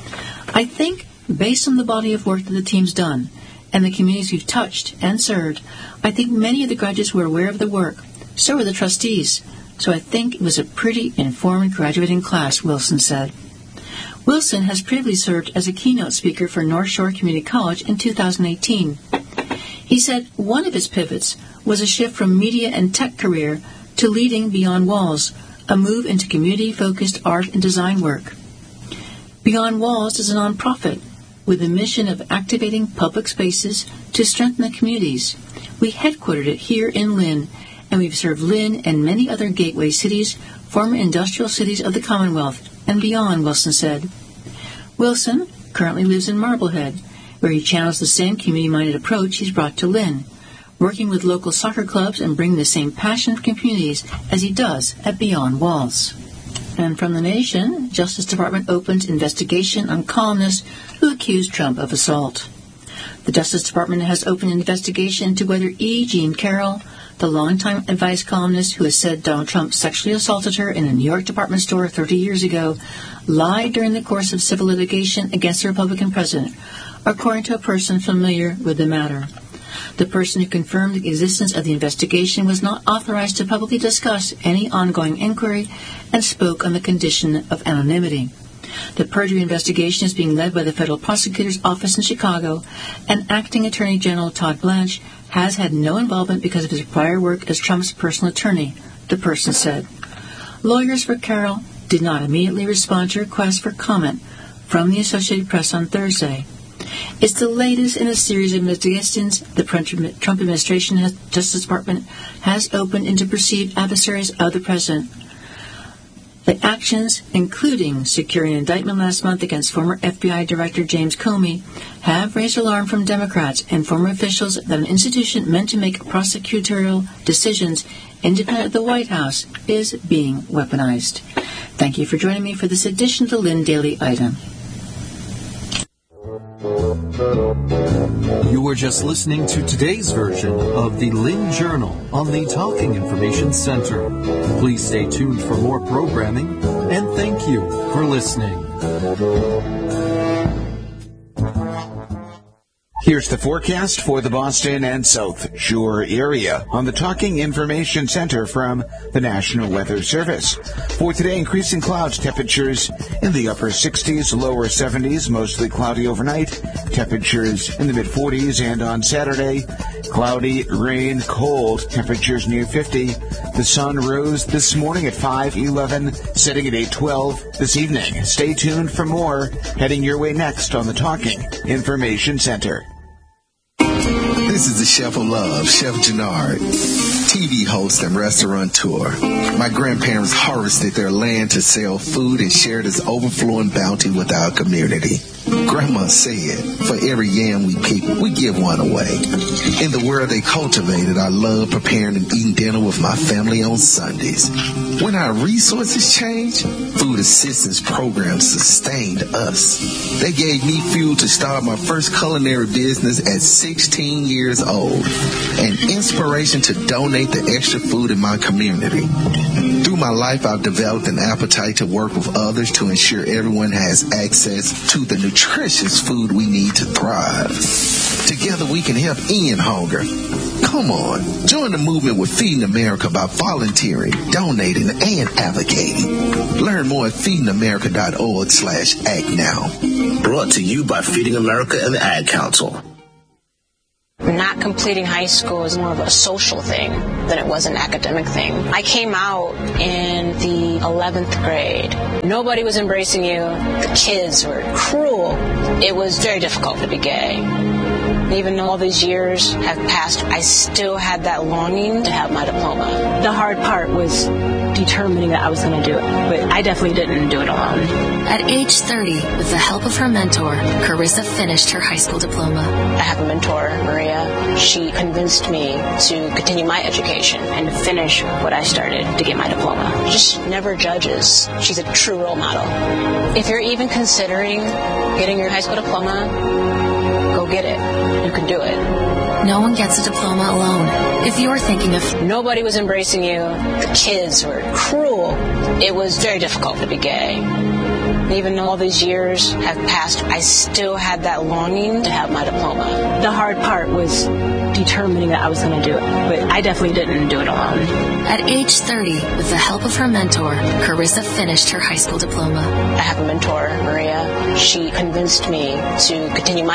I think, based on the body of work that the team's done, and the communities we've touched and served, I think many of the graduates were aware of the work. So were the trustees. So I think it was a pretty informed graduating class, Wilson said. Wilson has previously served as a keynote speaker for North Shore Community College in two thousand eighteen. He said one of his pivots was a shift from media and tech career to leading Beyond Walls, a move into community-focused art and design work. Beyond Walls is a nonprofit with the mission of activating public spaces to strengthen the communities. We headquartered it here in Lynn, and we've served Lynn and many other gateway cities, former industrial cities of the Commonwealth, and beyond, Wilson said. Wilson currently lives in Marblehead, where he channels the same community-minded approach he's brought to Lynn, working with local soccer clubs and bringing the same passion for communities as he does at Beyond Walls. And from the Nation, Justice Department opens investigation on columnists who accused Trump of assault. The Justice Department has opened an investigation into whether E. Jean Carroll, the longtime advice columnist who has said Donald Trump sexually assaulted her in a New York department store thirty years ago, lied during the course of civil litigation against the Republican president, according to a person familiar with the matter. The person who confirmed the existence of the investigation was not authorized to publicly discuss any ongoing inquiry and spoke on the condition of anonymity. The perjury investigation is being led by the federal prosecutor's office in Chicago, and acting Attorney General Todd Blanche has had no involvement because of his prior work as Trump's personal attorney, the person said. Lawyers for Carroll did not immediately respond to requests for comment from the Associated Press on Thursday. It's the latest in a series of investigations the Trump administration, has, Justice Department, has opened into perceived adversaries of the president. The actions, including securing an indictment last month against former F B I Director James Comey, have raised alarm from Democrats and former officials that an institution meant to make prosecutorial decisions independent of the White House is being weaponized. Thank you for joining me for this edition of the Lynn Daily Item. You were just listening to today's version of the Lynn Journal on the Talking Information Center. Please stay tuned for more programming, and thank you for listening. Here's the forecast for the Boston and South Shore area on the Talking Information Center from the National Weather Service. For today, increasing clouds, temperatures in the upper sixties, lower seventies, mostly cloudy overnight, temperatures in the mid forties, and on Saturday, cloudy, rain, cold, temperatures near fifty. The sun rose this morning at five eleven, setting at eight twelve this evening. Stay tuned for more, heading your way next on the Talking Information Center. This is the Chef of Love, Chef Gennard, T V host and restaurateur. My grandparents harvested their land to sell food and share this overflowing bounty with our community. Grandma said, for every yam we pick, we give one away. In the world they cultivated, I love preparing and eating dinner with my family on Sundays. When our resources changed, food assistance programs sustained us. They gave me fuel to start my first culinary business at sixteen years old, and inspiration to donate the extra food in my community. Through my life, I've developed an appetite to work with others to ensure everyone has access to the nutritious food we need to thrive. Together we can help end hunger. Come on, join the movement with Feeding America by volunteering, donating, and advocating. Learn more at feeding america dot org slash act now. Brought to you by Feeding America and the Ad Council. Not completing high school is more of a social thing than it was an academic thing. I came out in the eleventh grade. Nobody was embracing you. The kids were cruel. It was very difficult to be gay. Even though all these years have passed, I still had that longing to have my diploma. The hard part was determining that I was going to do it, but I definitely didn't do it alone. At age thirty, with the help of her mentor, Carissa finished her high school diploma. I have a mentor, Maria. She convinced me to continue my education and to finish what I started to get my diploma. Just never judges. She's a true role model. If you're even considering getting your high school diploma, go get it. You can do it. No one gets a diploma alone. If you're thinking of... Nobody was embracing you. The kids were cruel. It was very difficult to be gay. Even though all these years have passed, I still had that longing to have my diploma. The hard part was determining that I was going to do it, but I definitely didn't do it alone. At age thirty, with the help of her mentor, Carissa finished her high school diploma. I have a mentor, Maria. She convinced me to continue my